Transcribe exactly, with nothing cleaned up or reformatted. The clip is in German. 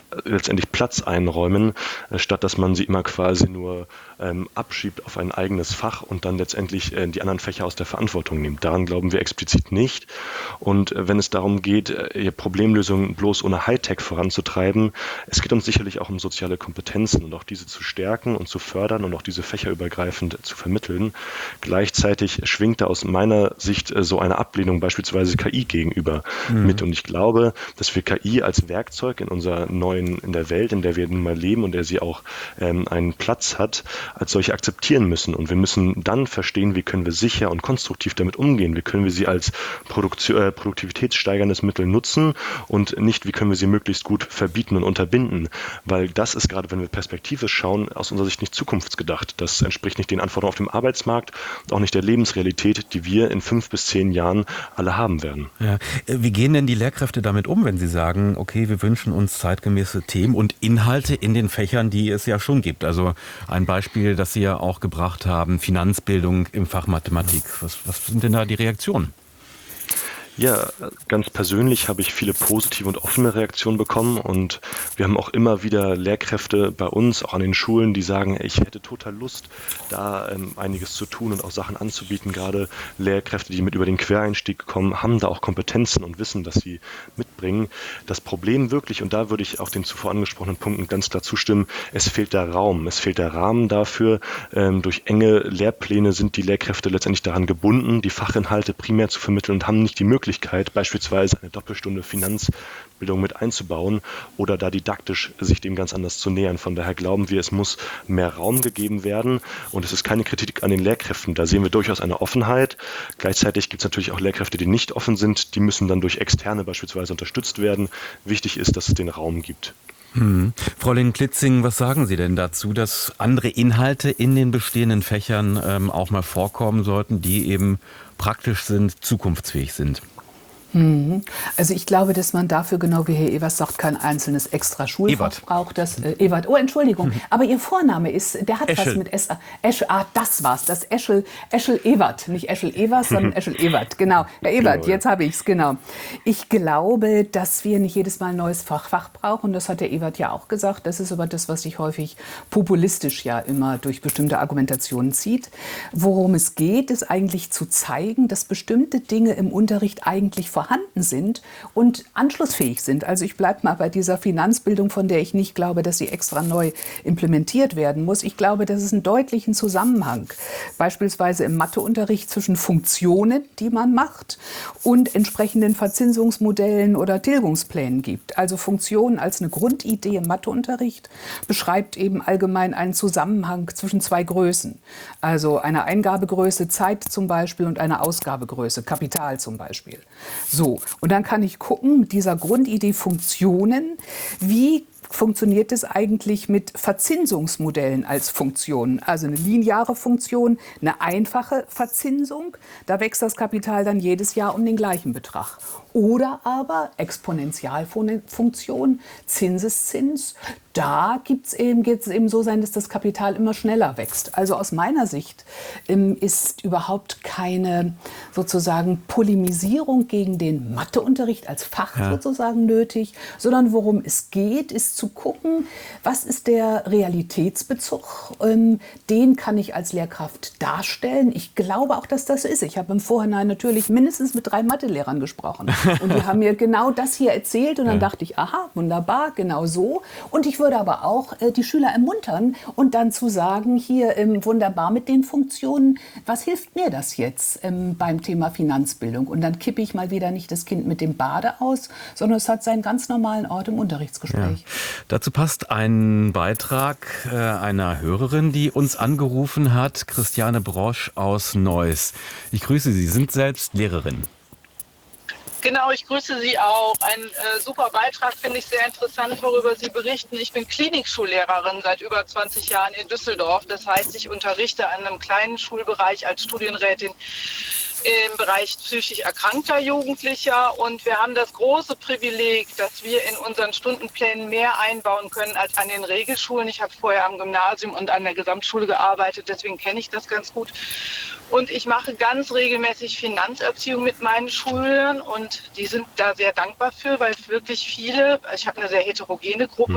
letztendlich Platz einräumen, äh, statt dass man sie immer quasi nur ähm, abschiebt auf ein eigenes Fach und dann letztendlich äh, die anderen Fächer aus der Verantwortung nimmt. Daran glauben wir explizit nicht. Und äh, wenn es darum geht, äh, Problemlösungen bloß ohne Hightech voranzutreiben, es geht uns sicherlich auch um soziale Kompetenzen und auch diese zu stärken und zu fördern und auch diese fächerübergreifend zu vermitteln. Gleichzeitig schwingt da aus meiner Sicht äh, so eine Ablehnung beispielsweise K I gegenüber mhm. mit. Und ich glaube, dass wir K I als Werkzeug in unserer neuen, in der Welt, in der wir nun mal leben und der sie auch ähm, einen Platz hat, als solche akzeptieren müssen. Und wir müssen dann verstehen, wie können wir sicher und konstruktiv damit umgehen. Wie können wir sie als Produktion, äh, produktivitätssteigerndes Mittel nutzen und nicht, wie können wir sie möglichst gut verbieten und unterbinden. Weil das ist gerade, wenn wir perspektivisch schauen, aus unserer Sicht nicht zukunftsgedacht. Das entspricht nicht den Anforderungen auf dem Arbeitsmarkt, auch nicht der Lebensrealität, die wir in fünf bis zehn Jahren alle haben werden. Ja. Wie gehen denn die Lehrkräfte damit um, wenn sie sagen, okay, wir wünschen uns zeitgemäße Themen und Inhalte in den Fächern, die es ja schon gibt? Also ein Beispiel, das Sie ja auch gebracht haben, Finanzbildung im Fach Mathematik. Was, was sind denn da die Reaktionen? Ja, ganz persönlich habe ich viele positive und offene Reaktionen bekommen und wir haben auch immer wieder Lehrkräfte bei uns, auch an den Schulen, die sagen, ich hätte total Lust, da ähm, einiges zu tun und auch Sachen anzubieten. Gerade Lehrkräfte, die mit über den Quereinstieg kommen, haben da auch Kompetenzen und Wissen, das sie mitbringen. Das Problem wirklich, und da würde ich auch den zuvor angesprochenen Punkten ganz klar zustimmen, es fehlt der Raum, es fehlt der Rahmen dafür. Ähm, durch enge Lehrpläne sind die Lehrkräfte letztendlich daran gebunden, die Fachinhalte primär zu vermitteln und haben nicht die Möglichkeit, beispielsweise eine Doppelstunde Finanzbildung mit einzubauen oder da didaktisch sich dem ganz anders zu nähern. Von daher glauben wir, es muss mehr Raum gegeben werden und es ist keine Kritik an den Lehrkräften. Da sehen wir durchaus eine Offenheit. Gleichzeitig gibt es natürlich auch Lehrkräfte, die nicht offen sind. Die müssen dann durch Externe beispielsweise unterstützt werden. Wichtig ist, dass es den Raum gibt. Hm. Fräulein Klitzing, was sagen Sie denn dazu, dass andere Inhalte in den bestehenden Fächern ähm, auch mal vorkommen sollten, die eben praktisch sind, zukunftsfähig sind? Also ich glaube, dass man dafür, genau wie Herr Evers sagt, kein einzelnes extra Schulfach Ewert. braucht. Das, äh, Ewert, oh Entschuldigung, aber Ihr Vorname ist, der hat Eschel. was mit S. Eschel, ah, das war's, das Eschel, Eschel Ewert, nicht Eschel Evers, sondern Eschel Ewert, genau. Herr Ewert, jetzt habe ich's, genau. Ich glaube, dass wir nicht jedes Mal ein neues Fachfach brauchen, das hat der Ewert ja auch gesagt. Das ist aber das, was sich häufig populistisch ja immer durch bestimmte Argumentationen zieht. Worum es geht, ist eigentlich zu zeigen, dass bestimmte Dinge im Unterricht eigentlich vorhanden sind und anschlussfähig sind. Also ich bleibe mal bei dieser Finanzbildung, von der ich nicht glaube, dass sie extra neu implementiert werden muss. Ich glaube, dass es einen deutlichen Zusammenhang beispielsweise im Matheunterricht zwischen Funktionen, die man macht, und entsprechenden Verzinsungsmodellen oder Tilgungsplänen gibt. Also Funktionen als eine Grundidee im Matheunterricht beschreibt eben allgemein einen Zusammenhang zwischen zwei Größen. Also eine Eingabegröße Zeit zum Beispiel und eine Ausgabegröße Kapital zum Beispiel. So, und dann kann ich gucken mit dieser Grundidee Funktionen, wie funktioniert es eigentlich mit Verzinsungsmodellen als Funktionen? Also eine lineare Funktion, eine einfache Verzinsung, da wächst das Kapital dann jedes Jahr um den gleichen Betrag. Oder aber Exponentialfunktion, Zinseszins, da gibt's eben, geht es eben so sein, dass das Kapital immer schneller wächst. Also aus meiner Sicht ähm, ist überhaupt keine sozusagen Polemisierung gegen den Matheunterricht als Fach ja. sozusagen nötig, sondern worum es geht, ist zu gucken, was ist der Realitätsbezug, ähm, den kann ich als Lehrkraft darstellen. Ich glaube auch, dass das so ist. Ich habe im Vorhinein natürlich mindestens mit drei Mathelehrern gesprochen und die haben mir genau das hier erzählt und dann ja. dachte ich, aha, wunderbar, genau so. Und ich würde aber auch äh, die Schüler ermuntern und dann zu sagen, hier ähm, wunderbar mit den Funktionen, was hilft mir das jetzt ähm, beim Thema Finanzbildung? Und dann kippe ich mal wieder nicht das Kind mit dem Bade aus, sondern es hat seinen ganz normalen Ort im Unterrichtsgespräch. Ja. Dazu passt ein Beitrag äh, einer Hörerin, die uns angerufen hat, Christiane Brosch aus Neuss. Ich grüße Sie, Sie sind selbst Lehrerin. Genau, ich grüße Sie auch. Ein äh, super Beitrag, finde ich sehr interessant, worüber Sie berichten. Ich bin Klinikschullehrerin seit über zwanzig Jahren in Düsseldorf. Das heißt, ich unterrichte an einem kleinen Schulbereich als Studienrätin im Bereich psychisch erkrankter Jugendlicher. Und wir haben das große Privileg, dass wir in unseren Stundenplänen mehr einbauen können als an den Regelschulen. Ich habe vorher am Gymnasium und an der Gesamtschule gearbeitet, deswegen kenne ich das ganz gut. Und ich mache ganz regelmäßig Finanzerziehung mit meinen Schülern und die sind da sehr dankbar für, weil wirklich viele, ich habe eine sehr heterogene Gruppe,